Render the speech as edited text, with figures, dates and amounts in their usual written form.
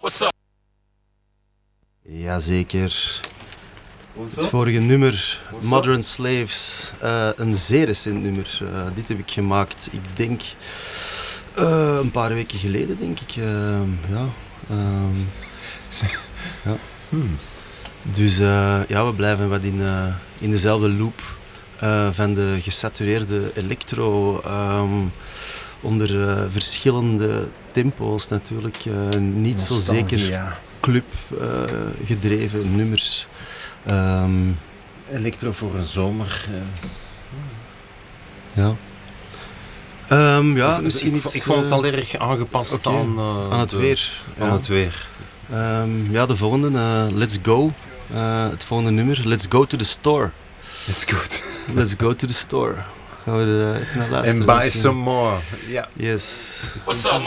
Jazeker. Het vorige nummer, Modern Slaves, een zeer recent nummer. Dit heb ik gemaakt, ik denk, een paar weken geleden, denk ik. Ja. Dus ja, we blijven wat in dezelfde loop van de gesatureerde electro, onder verschillende tempo's natuurlijk. Niet zo zeker club gedreven nummers. Electro voor een zomer. Ja. Ja, misschien iets... Ik vond het al erg aangepast aan het weer. Aan het weer. Ja, de volgende, Let's Go. Het volgende nummer, Let's Go to the Store. Let's go to the store. Gaan we er even naar luisteren. And buy some more. Yes. What's up?